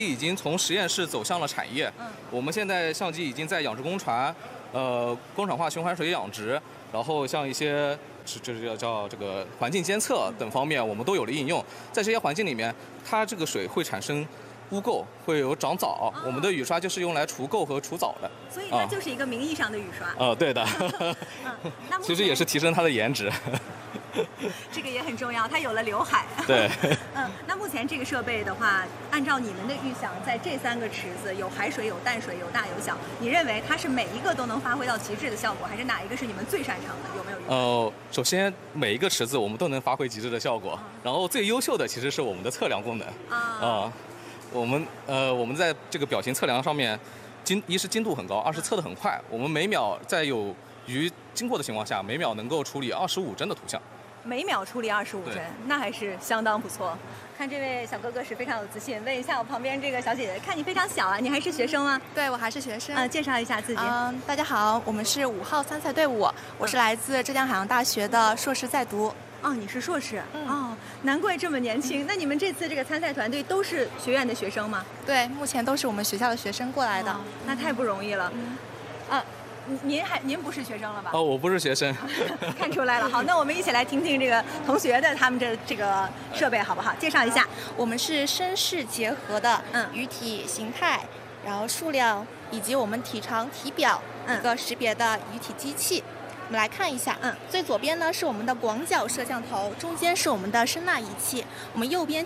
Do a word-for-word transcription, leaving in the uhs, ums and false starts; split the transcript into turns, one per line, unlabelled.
已经从实验室走向了产业。
嗯，
我们现在相机已经在养殖工船、呃工厂化循环水养殖，然后像一些这这叫叫这个环境监测等方面，我们都有了应用。在这些环境里面，它这个水会产生污垢，会有长藻。我们的雨刷就是用来除垢和除藻的。
所以它就是一个名义上的雨刷。
呃，对的。
嗯，那目前
其实也是提升它的颜值。
这个也很重要，它有了刘海。
对。
嗯，那目前这个设备的话，按照你们的预想，在这三个池子有海水、有淡水、有大有小，你认为它是每一个都能发挥到极致的效果，还是哪一个是你们最擅长的？有没有？
呃，首先每一个池子我们都能发挥极致的效果，
嗯、
然后最优秀的其实是我们的测量功能啊。
啊
我们呃我们在这个表情测量上面，精一是精度很高，二是测得很快。我们每秒在有鱼经过的情况下，每秒能够处理二十五帧的图像。
每秒处理二十五帧，那还是相当不错。看这位小哥哥是非常有自信。问一下我旁边这个小姐姐，看你非常小啊，你还是学生吗？
对，我还是学生。
啊、呃，介绍一下自己。
嗯，大家好，我们是五号参赛队伍，我是来自浙江海洋大学的硕士在读。
哦，你是硕士，
嗯、
哦，难怪这么年轻。那你们这次这个参赛团队都是学院的学生吗？
对，目前都是我们学校的学生过来的。
哦、那太不容易了。
嗯、
啊，您还您不是学生了吧？
哦，我不是学生。
看出来了。好，那我们一起来听听这个同学的他们的这个设备好不好？介绍一下。
我们是声势结合的，嗯，鱼体形态，然后数量以及我们体长、体表一个识别的鱼体机器。我们来看一下，嗯，最左边呢是我们的广角摄像头，中间是我们的声呐仪器，我们右边